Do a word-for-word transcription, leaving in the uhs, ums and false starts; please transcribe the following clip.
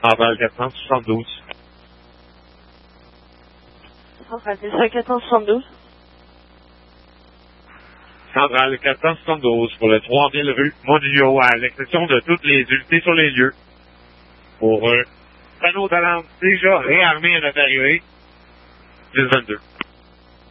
Centrale quatre cent soixante-douze. Centrale quatre cent soixante-douze. Centrale quatre cent soixante-douze pour le trois mille rue Monio, à l'exception de toutes les unités sur les lieux. Pour un panneau d'alarme déjà réarmé à notre arrivée, dix vingt-deux.